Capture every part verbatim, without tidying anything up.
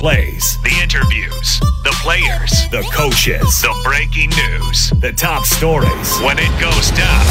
Plays, the interviews, the players, the coaches, the breaking news, the top stories. When it goes down,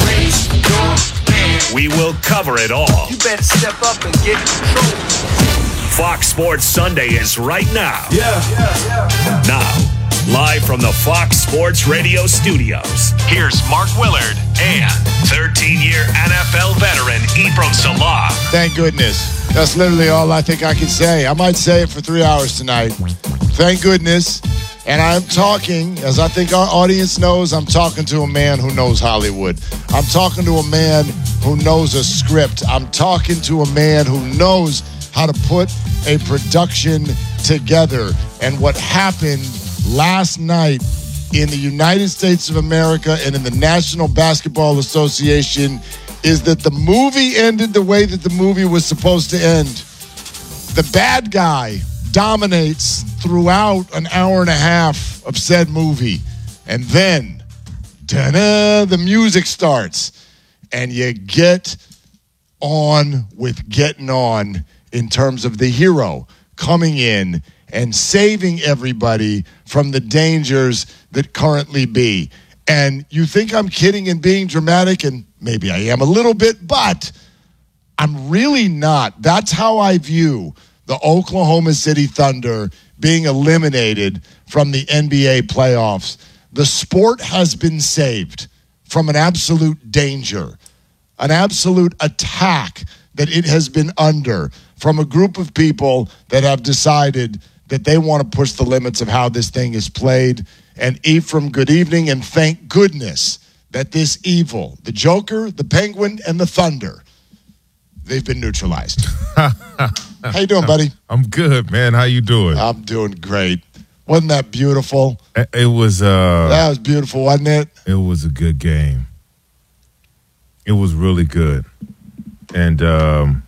we will cover it all. You better step up and get in control. Fox Sports Sunday is right now. Yeah, yeah, yeah. Now, live from the Fox Sports Radio studios, here's Mark Willard and thirteen-year N F L veteran Ephraim Salah. Thank goodness. That's literally all I think I can say. I might say it for three hours tonight. Thank goodness. And I'm talking, as I think our audience knows, I'm talking to a man who knows Hollywood. I'm talking to a man who knows a script. I'm talking to a man who knows how to put a production together. And what happened last night in the United States of America and in the National Basketball Association is that the movie ended the way that the movie was supposed to end. The bad guy dominates throughout an hour and a half of said movie. And then, ta-da, the music starts. And you get on with getting on in terms of the hero coming in and saving everybody from the dangers that currently be. And you think I'm kidding and being dramatic, and maybe I am a little bit, but I'm really not. That's how I view the Oklahoma City Thunder being eliminated from the N B A playoffs. The sport has been saved from an absolute danger, an absolute attack that it has been under from a group of people that have decided that they want to push the limits of how this thing is played. And Ephraim, good evening, and thank goodness that this evil, the Joker, the Penguin, and the Thunder, they've been neutralized. How you doing, buddy? I'm good, man. How you doing? I'm doing great. Wasn't that beautiful? It was. Uh, that was beautiful, wasn't it? It was a good game. It was really good, and um,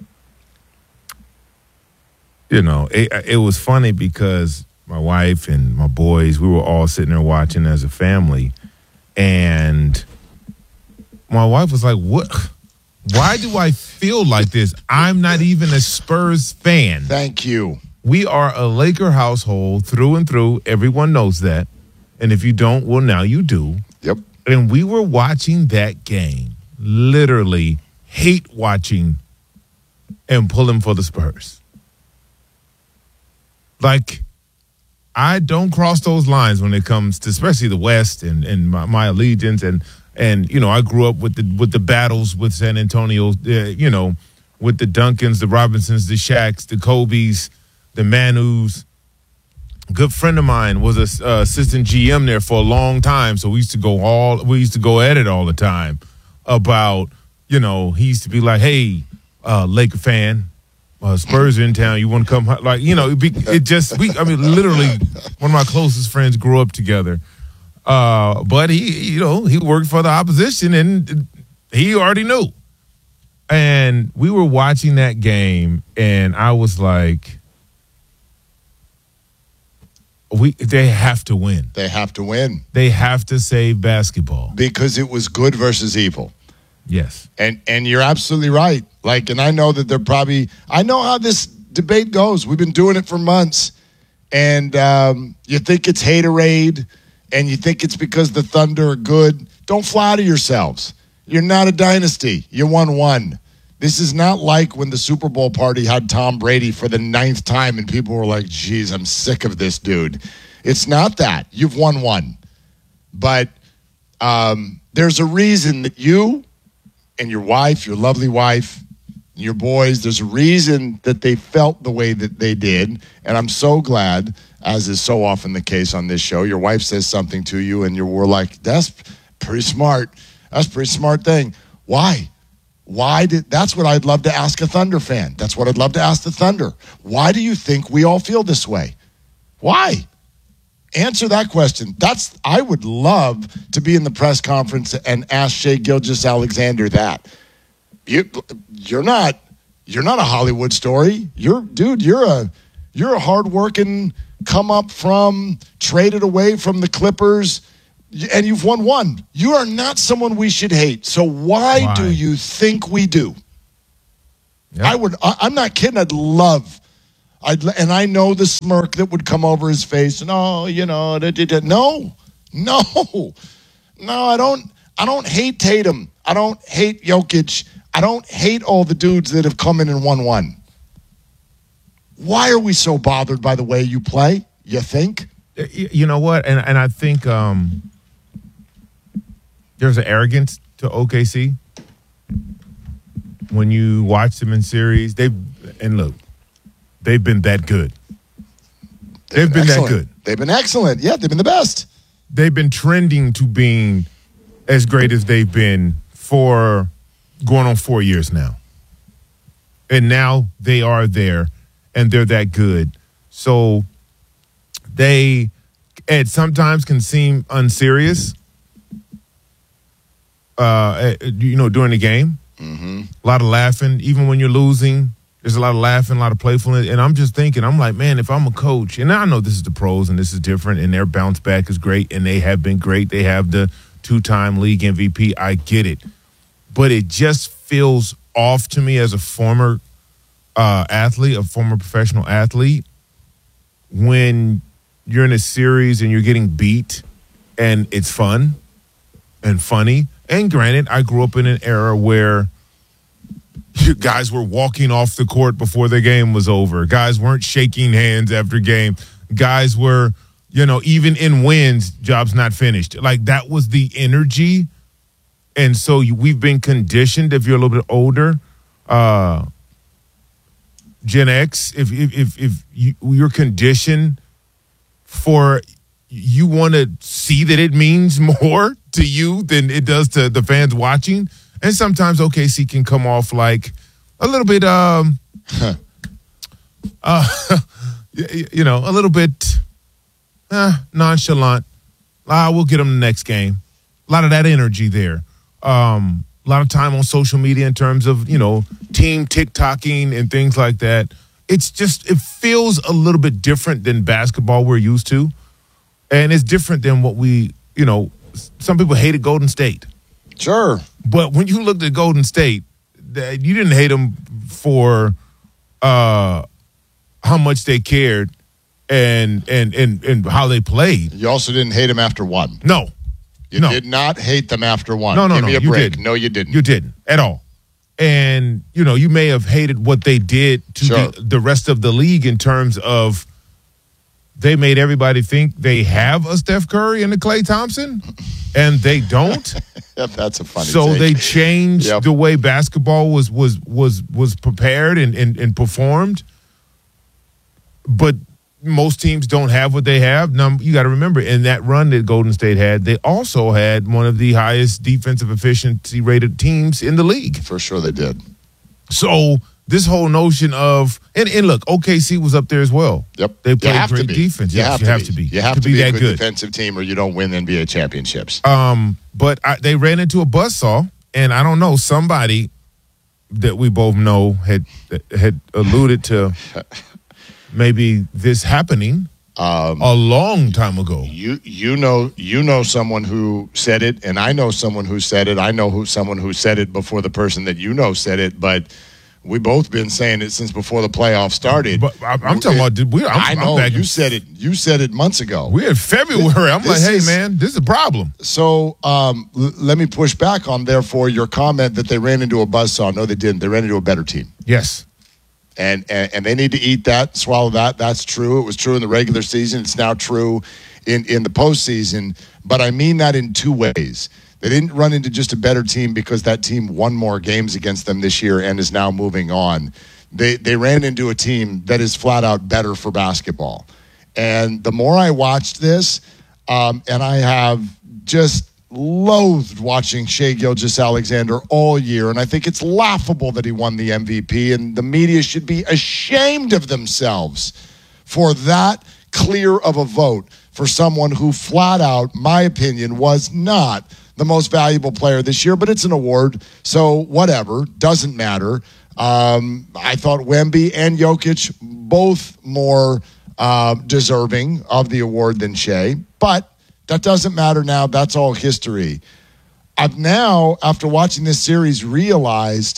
you know, it, it was funny because my wife and my boys, we were all sitting there watching as a family. And my wife was like, what? Why do I feel like this? I'm not even a Spurs fan. Thank you. We are a Laker household through and through. Everyone knows that. And if you don't, well, now you do. Yep. And we were watching that game, literally hate watching and pulling for the Spurs. Like, I don't cross those lines when it comes to especially the West and, and my, my allegiance. And, and, you know, I grew up with the with the battles with San Antonio, uh, you know, with the Duncans, the Robinsons, the Shaqs, the Kobes, the Manus. A good friend of mine was a uh, assistant G M there for a long time. So we used to go all we used to go at it all the time about, you know, he used to be like, hey, uh, Laker fan. Uh, Spurs are in town. You want to come? Like, you know, it, be, it just, we, I mean, literally, one of my closest friends grew up together. Uh, but he, you know, he worked for the opposition and he already knew. And we were watching that game and I was like, we, they have to win. They have to win. They have to save basketball. Because it was good versus evil. Yes. And and you're absolutely right. Like, and I know that they're probably, I know how this debate goes. We've been doing it for months. And um, you think it's haterade and you think it's because the Thunder are good. Don't flatter yourselves. You're not a dynasty. You won one. This is not like when the Super Bowl party had Tom Brady for the ninth time and people were like, geez, I'm sick of this dude. It's not that. You've won one. But um, there's a reason that you and your wife, your lovely wife, and your boys, there's a reason that they felt the way that they did. And I'm so glad, as is so often the case on this show, your wife says something to you and you were like, that's pretty smart. That's a pretty smart thing. Why? Why did, that's what I'd love to ask a Thunder fan. That's what I'd love to ask the Thunder. Why do you think we all feel this way? Why? Answer that question. That's, I would love to be in the press conference and ask Shai Gilgeous-Alexander that. You, you're not, you're not a Hollywood story. You're, dude, you're a, you're a hardworking, come up from, traded away from the Clippers, and you've won one. You are not someone we should hate. So why, why? do you think we do? Yep. I would. I, I'm not kidding. I'd love. I'd, and I know the smirk that would come over his face. And, oh, you know, da, da, da. no, no, no, I don't. I don't hate Tatum. I don't hate Jokic. I don't hate all the dudes that have come in and won one. Why are we so bothered by the way you play, you think? You know what? And and I think um, there's an arrogance to O K C. When you watch them in series, they've, and look, they've been that good. They've, they've been, been that good. They've been excellent. Yeah, they've been the best. They've been trending to being as great as they've been for going on four years now. And now they are there, and they're that good. So they, at sometimes can seem unserious, uh, you know, during the game. Mm-hmm. A lot of laughing. Even when you're losing, there's a lot of laughing, a lot of playfulness. And I'm just thinking, I'm like, man, if I'm a coach, and I know this is the pros and this is different, and their bounce back is great, and they have been great. They have the two-time league M V P. I get it. But it just feels off to me as a former uh, athlete, a former professional athlete, when you're in a series and you're getting beat and it's fun and funny. And granted, I grew up in an era where you guys were walking off the court before the game was over. Guys weren't shaking hands after game. Guys were, you know, even in wins, job's not finished. Like, that was the energy. And so you, we've been conditioned, if you're a little bit older, uh, Gen X, if if if, if you, you're conditioned for, you want to see that it means more to you than it does to the fans watching. And sometimes O K C can come off like a little bit, um, uh, you know, a little bit uh, nonchalant. Ah, we'll get them the next game. A lot of that energy there. Um, a lot of time on social media in terms of, you know, team TikToking and things like that. It's just, it feels a little bit different than basketball we're used to. And it's different than what we, you know, some people hated Golden State. Sure. But when you looked at Golden State, you didn't hate them for uh, how much they cared and, and and and how they played. You also didn't hate them after one. No. You no. did not hate them after one. No, no, Give no. me a you break. Didn't. No, you didn't. You didn't at all. And, you know, you may have hated what they did to Sure. the, the rest of the league in terms of they made everybody think they have a Steph Curry and a Klay Thompson, and they don't. That's a funny So take. they changed Yep. the way basketball was was was was prepared and, and, and performed. But most teams don't have what they have. Now, you got to remember, in that run that Golden State had, they also had one of the highest defensive efficiency rated teams in the league. For sure they did. So this whole notion of, and, and look, O K C was up there as well. Yep. They You played have to great be. defense. You Yes, have you to have be. to be. You have to to be, be a that good, good. defensive team or you don't win N B A championships. Um, but I, they ran into a buzzsaw, and I don't know, somebody that we both know had had alluded to maybe this happening Um, a long time ago. You you know you know someone who said it, and I know someone who said it. I know who someone who said it before the person that you know said it. But we both been saying it since before the playoffs started. But I, I'm talking about. We, I'm, I know I'm back you in, said it. You said it months ago. We're in February. I'm like, This hey is- man, this is a problem. So um, l- let me push back on therefore your comment that they ran into a buzzsaw. No, they didn't. They ran into a better team. Yes. And, and and they need to eat that, swallow that. That's true. It was true in the regular season. It's now true in, in the postseason. But I mean that in two ways. They didn't run into just a better team because that team won more games against them this year and is now moving on. They they ran into a team that is flat out better for basketball. And the more I watched this, um, and I have just loathed watching Shai Gilgeous-Alexander all year, and I think it's laughable that he won the M V P, and the media should be ashamed of themselves for that clear of a vote for someone who flat out, my opinion, was not the most valuable player this year, but it's an award, so whatever, doesn't matter. Um, I thought Wemby and Jokic both more uh, deserving of the award than Shai, but that doesn't matter now. That's all history. I've now, after watching this series, realized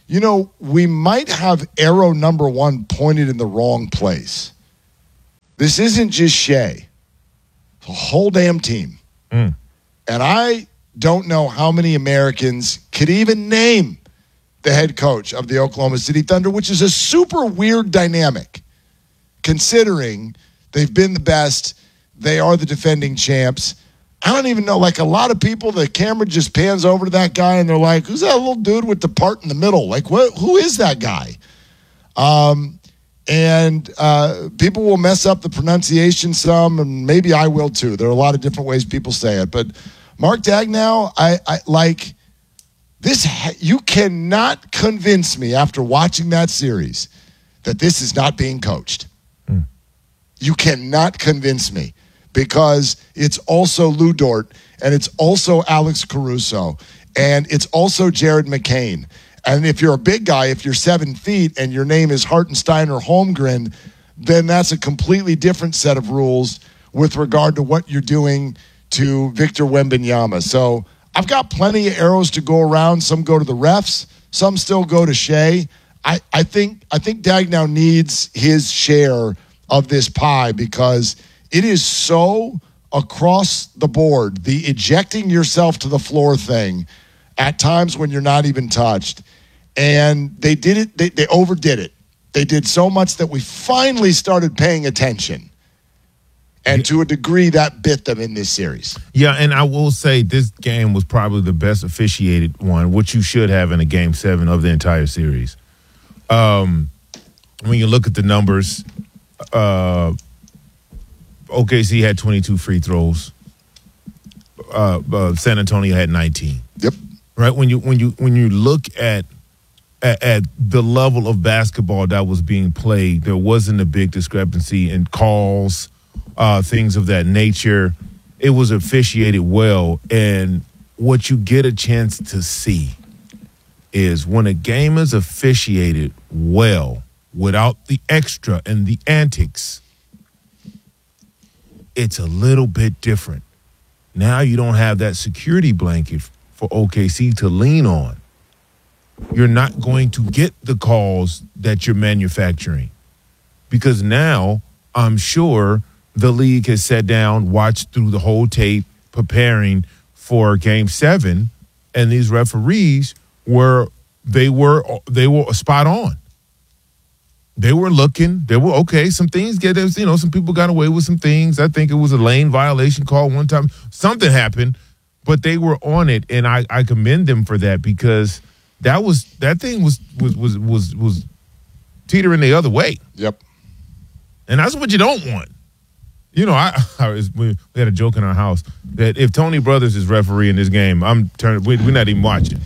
you know, we might have arrow number one pointed in the wrong place. This isn't just Shea. It's a whole damn team. Mm. And I don't know how many Americans could even name the head coach of the Oklahoma City Thunder, which is a super weird dynamic, considering they've been the best. They are the defending champs. I don't even know, like a lot of people, the camera just pans over to that guy and they're like, who's that little dude with the part in the middle? Like, what? Who is that guy? Um, and uh, people will mess up the pronunciation some, and maybe I will too. There are a lot of different ways people say it. But Mark Daigneault, I, I like this. You cannot convince me after watching that series that this is not being coached. Mm. You cannot convince me. Because it's also Lou Dort, and it's also Alex Caruso, and it's also Jared McCain. And if you're a big guy, if you're seven feet and your name is Hartenstein or Holmgren, then that's a completely different set of rules with regard to what you're doing to Victor Wembanyama. So I've got plenty of arrows to go around. Some go to the refs. Some still go to Shea. I, I think I think Daigneault needs his share of this pie because it is so across the board, the ejecting yourself to the floor thing at times when you're not even touched. And they did it, they, they overdid it. They did so much that we finally started paying attention. And to a degree, that bit them in this series. Yeah, and I will say this game was probably the best officiated one, which you should have in a game seven of the entire series. Um, when you look at the numbers, uh, O K C had twenty-two free throws. Uh, uh, San Antonio had nineteen. Yep. Right when you when you when you look at, at at the level of basketball that was being played, there wasn't a big discrepancy in calls, uh, things of that nature. It was officiated well, and what you get a chance to see is when a game is officiated well, without the extra and the antics, it's a little bit different. Now you don't have that security blanket for O K C to lean on. You're not going to get the calls that you're manufacturing because now I'm sure the league has sat down, watched through the whole tape, preparing for game seven, and these referees were they were they were spot on. They were looking. They were okay. Some things get, you know, some people got away with some things. I think it was a lane violation call one time. Something happened, but they were on it, and I, I commend them for that because that was that thing was was was was was teetering the other way. Yep. And that's what you don't want. You know, I, I was, we, we had a joke in our house that if Tony Brothers is referee in this game, I'm turning. We, we're not even watching.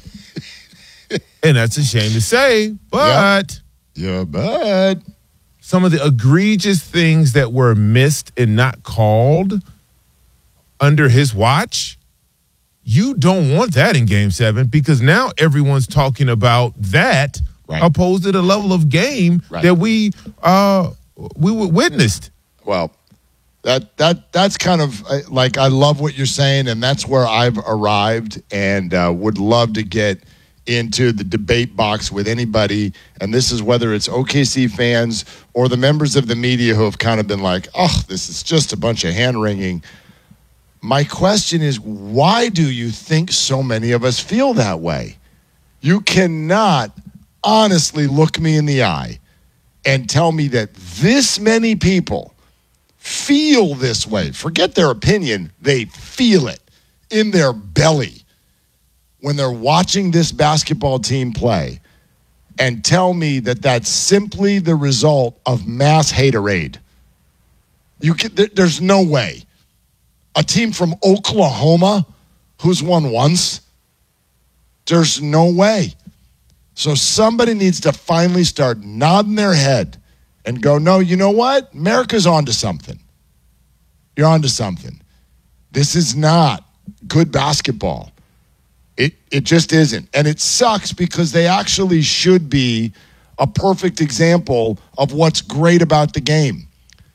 And that's a shame to say, but. Yep. Yeah, but some of the egregious things that were missed and not called under his watch, you don't want that in game seven because now everyone's talking about that right. opposed to the level of game right. that we uh, we witnessed. Well, that that that's kind of like I love what you're saying, and that's where I've arrived and uh, would love to get into the debate box with anybody, and this is whether it's O K C fans or the members of the media who have kind of been like, oh, this is just a bunch of hand-wringing. My question is, why do you think so many of us feel that way? You cannot honestly look me in the eye and tell me that this many people feel this way. Forget their opinion. They feel it in their belly when they're watching this basketball team play, and tell me that that's simply the result of mass haterade. You can, there's no way. A team from Oklahoma who's won once, there's no way. So somebody needs to finally start nodding their head and go, no, you know what? America's onto something. You're onto something. This is not good basketball. It it just isn't. And it sucks because they actually should be a perfect example of what's great about the game.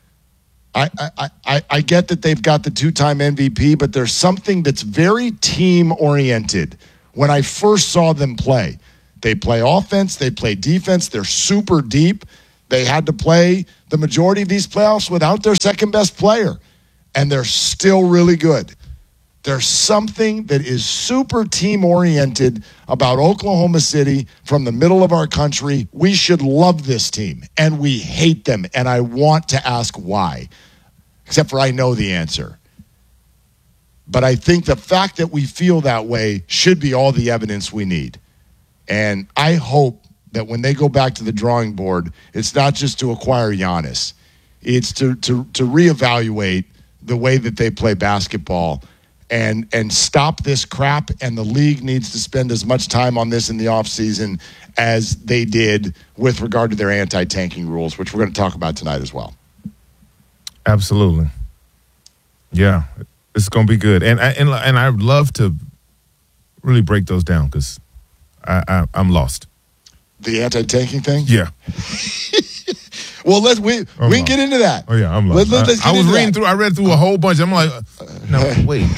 I I, I, I get that they've got the two-time M V P, but there's something that's very team-oriented when I first saw them play. They play offense. They play defense. They're super deep. They had to play the majority of these playoffs without their second-best player, and they're still really good. There's something that is super team-oriented about Oklahoma City from the middle of our country. We should love this team, and we hate them, and I want to ask why, except for I know the answer. But I think the fact that we feel that way should be all the evidence we need. And I hope that when they go back to the drawing board, it's not just to acquire Giannis. It's to to to reevaluate the way that they play basketball and and stop this crap. And the league needs to spend as much time on this in the offseason as they did with regard to their anti-tanking rules, which we're going to talk about tonight as well. Absolutely. Yeah, it's going to be good. And I, and, and I'd love to really break those down because I, I, I'm lost. The anti-tanking thing? Yeah. Well, let's we I'm we can lost. get into that. Oh yeah, I'm lost. Let, let, I, I was reading that. through. I read through a whole bunch. I'm like, uh, no, wait.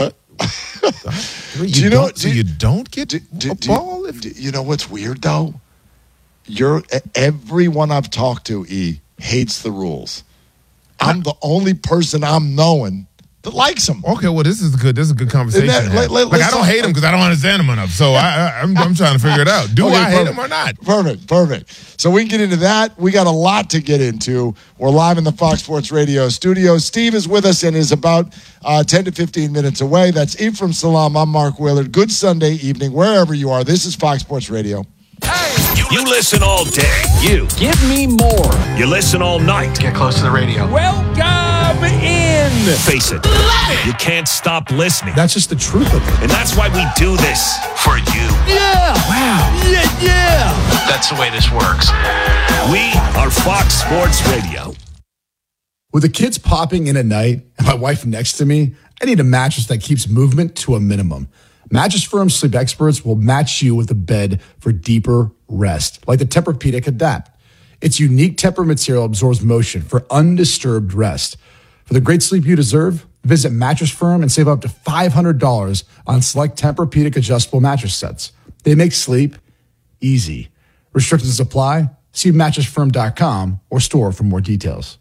you do you know? don't, so do, you don't get do, do, a do, ball? If, do, you know what's weird though? You're everyone I've talked to. E hates the rules. I'm the only person I'm knowing that likes them. Okay, well, this is good. This is a good conversation. That, let, let, like I don't hate them because I don't understand them enough. So I, I, I'm, I'm trying to figure it out. Do okay, I perfect. hate them or not? Perfect, perfect. So we can get into that. We got a lot to get into. We're live in the Fox Sports Radio studio. Steve is with us and is about uh, ten to fifteen minutes away. That's Ephraim Salam. I'm Mark Willard. Good Sunday evening, wherever you are. This is Fox Sports Radio. You listen all day. You. Give me more. You listen all night. Get close to the radio. Welcome in. Face it. You can't stop listening. That's just the truth of it. And that's why we do this. For you. Yeah. Wow. Yeah, yeah. That's the way this works. We are Fox Sports Radio. With the kids popping in at night and my wife next to me, I need a mattress that keeps movement to a minimum. Mattress Firm Sleep Experts will match you with a bed for deeper rest, like the Tempur-Pedic Adapt. Its unique Tempur material absorbs motion for undisturbed rest. For the great sleep you deserve, visit Mattress Firm and save up to five hundred dollars on select Tempur-Pedic adjustable mattress sets. They make sleep easy. Restrictions apply. See mattress firm dot com or store for more details.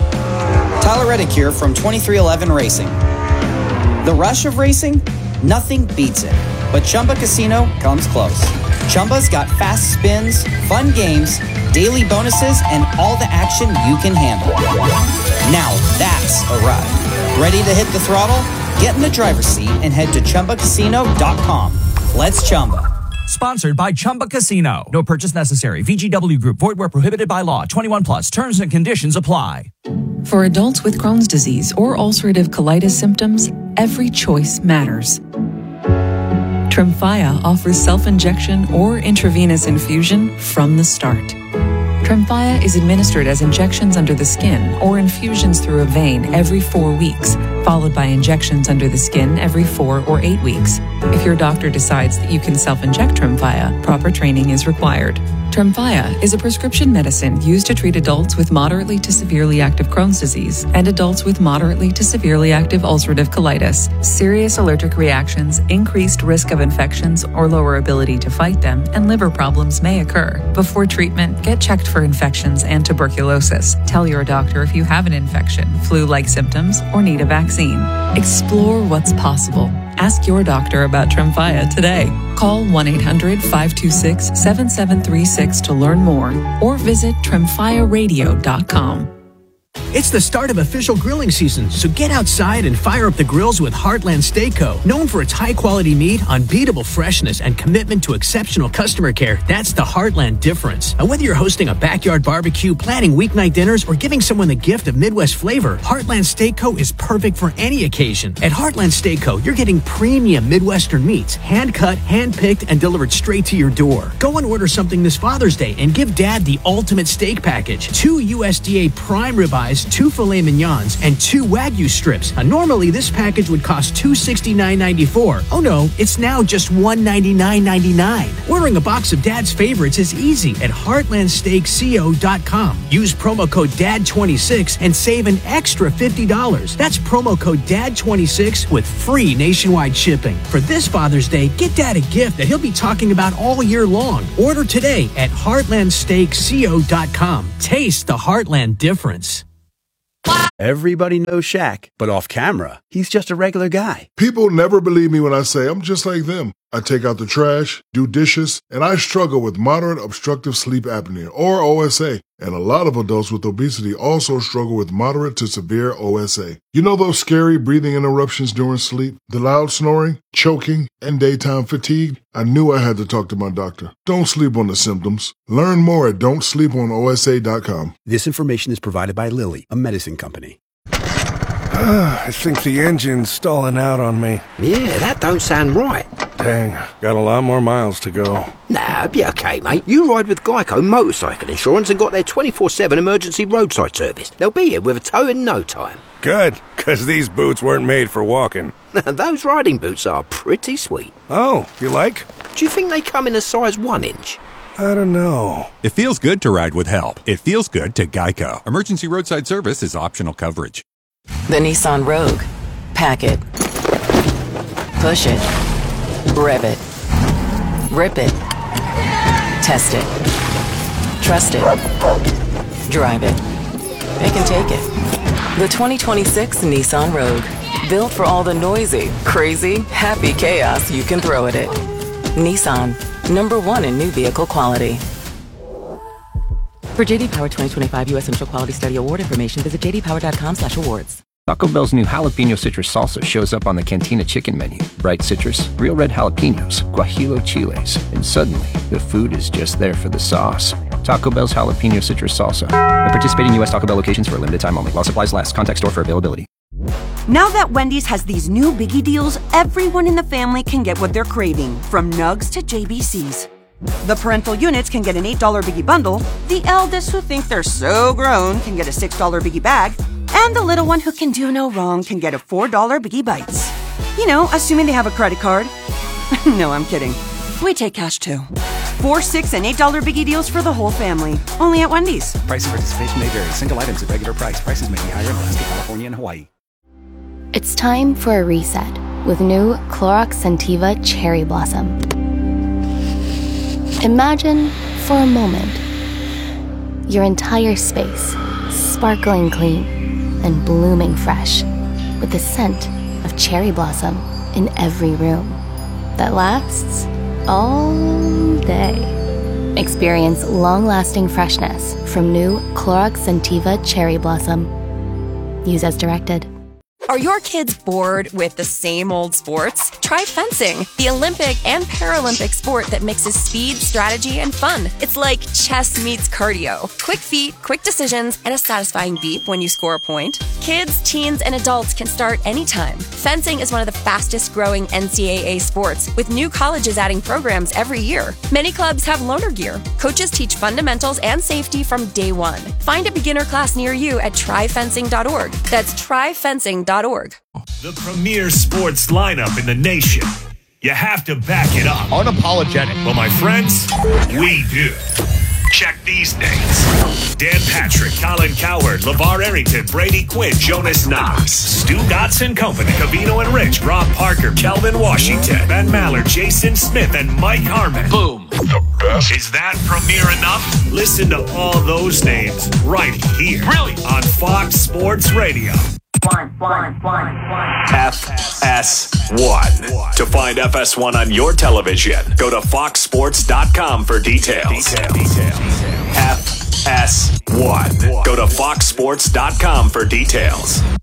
Tyler Reddick here from twenty-three eleven Racing. The rush of racing? Nothing beats it. But Chumba Casino comes close. Chumba's got fast spins, fun games, daily bonuses, and all the action you can handle. Now that's a ride. Ready to hit the throttle? Get in the driver's seat and head to Chumba Casino dot com. Let's Chumba. Sponsored by Chumba Casino. No purchase necessary. V G W Group. Void where prohibited by law. twenty-one plus. Terms and conditions apply. For adults with Crohn's disease or ulcerative colitis symptoms, every choice matters. Tremfya offers self-injection or intravenous infusion from the start. Tremfya is administered as injections under the skin or infusions through a vein every four weeks, followed by injections under the skin every four or eight weeks. If your doctor decides that you can self-inject Tremfya, proper training is required. Tremfya is a prescription medicine used to treat adults with moderately to severely active Crohn's disease and adults with moderately to severely active ulcerative colitis. Serious allergic reactions, increased risk of infections or lower ability to fight them, and liver problems may occur. Before treatment, get checked for infections and tuberculosis. Tell your doctor if you have an infection, flu-like symptoms, or need a vaccine. Explore what's possible. Ask your doctor about Tremfya today. Call one eight hundred five two six seven seven three six to learn more or visit tremfya radio dot com. It's the start of official grilling season, so get outside and fire up the grills with Heartland Steak Co. Known for its high-quality meat, unbeatable freshness, and commitment to exceptional customer care, that's the Heartland difference. And whether you're hosting a backyard barbecue, planning weeknight dinners, or giving someone the gift of Midwest flavor, Heartland Steak Co. is perfect for any occasion. At Heartland Steak Co., you're getting premium Midwestern meats, hand-cut, hand-picked, and delivered straight to your door. Go and order something this Father's Day and give Dad the ultimate steak package. Two U S D A prime ribeyes, ribs, two filet mignons, and two Wagyu strips. Now, normally, this package would cost two hundred sixty-nine dollars and ninety-four cents. Oh no, it's now just one hundred ninety-nine dollars and ninety-nine cents. Ordering a box of Dad's favorites is easy at heartland steak co dot com. Use promo code D A D twenty-six and save an extra fifty dollars. That's promo code D A D twenty-six with free nationwide shipping. For this Father's Day, get Dad a gift that he'll be talking about all year long. Order today at heartland steak co dot com. Taste the Heartland difference. Everybody knows Shaq, but off camera, he's just a regular guy. People never believe me when I say I'm just like them. I take out the trash, do dishes, and I struggle with moderate obstructive sleep apnea, or O S A. And a lot of adults with obesity also struggle with moderate to severe O S A. You know those scary breathing interruptions during sleep, the loud snoring, choking, and daytime fatigue? I knew I had to talk to my doctor. Don't sleep on the symptoms. Learn more at don't sleep on O S A dot com. This information is provided by Lilly, a medicine company. I think the engine's stalling out on me. Yeah, that don't sound right. Dang, got a lot more miles to go. Nah, be okay, mate. You ride with Geico Motorcycle Insurance and got their twenty-four seven emergency roadside service. They'll be here with a tow in no time. Good, because these boots weren't made for walking. Those riding boots are pretty sweet. Oh, you like? Do you think they come in a size one inch? I don't know. It feels good to ride with help. It feels good to Geico. Emergency roadside service is optional coverage. The Nissan Rogue. Pack it. Push it. Rev it. Rip it. Test it. Trust it. Drive it. It can take it. The twenty twenty-six Nissan Rogue. Built for all the noisy, crazy, happy chaos you can throw at it. Nissan. Number one in new vehicle quality. For J D Power twenty twenty-five U S Central Quality Study Award information, visit j d power dot com slash awards. Taco Bell's new jalapeno citrus salsa shows up on the Cantina chicken menu. Bright citrus, real red jalapenos, guajillo chiles, and suddenly the food is just there for the sauce. Taco Bell's jalapeno citrus salsa. At participating U S Taco Bell locations for a limited time only. While supplies last. Contact store for availability. Now that Wendy's has these new biggie deals, everyone in the family can get what they're craving, from nugs to J B Cs. The parental units can get an eight dollar biggie bundle, the eldest who think they're so grown can get a six dollar biggie bag, and the little one who can do no wrong can get a four dollar biggie bites. You know, assuming they have a credit card. No, I'm kidding. We take cash too. Four, six, and eight dollar biggie deals for the whole family. Only at Wendy's. Price and participation may vary. Single items at regular price. Prices may be higher in Alaska, California, and Hawaii. It's time for a reset with new Clorox Scentiva Cherry Blossom. Imagine, for a moment, your entire space sparkling clean and blooming fresh with the scent of cherry blossom in every room that lasts all day. Experience long-lasting freshness from new Clorox Scentiva Cherry Blossom. Use as directed. Are your kids bored with the same old sports? Try fencing, the Olympic and Paralympic sport that mixes speed, strategy, and fun. It's like chess meets cardio. Quick feet, quick decisions, and a satisfying beep when you score a point. Kids, teens, and adults can start anytime. Fencing is one of the fastest growing N C double A sports, with new colleges adding programs every year. Many clubs have loaner gear. Coaches teach fundamentals and safety from day one. Find a beginner class near you at try fencing dot org. That's try fencing dot org. The premier sports lineup in the nation. You have to back it up. Unapologetic. Well, my friends, we do. Check these names. Dan Patrick, Colin Cowherd, LeVar Arrington, Brady Quinn, Jonas Knox, Stu Dotson Company, Cavino and Rich, Rob Parker, Kelvin Washington, Ben Maller, Jason Smith, and Mike Harmon. Boom. The best. Is that premier enough? Listen to all those names right here. Really? On Fox Sports Radio. One, one, one, one. F S one. To find F S one on your television, go to fox sports dot com for details. Detail. Detail. F S one. Go to fox sports dot com for details.